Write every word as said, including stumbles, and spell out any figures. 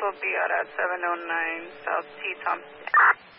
will be out at seven oh nine South T. Thompson.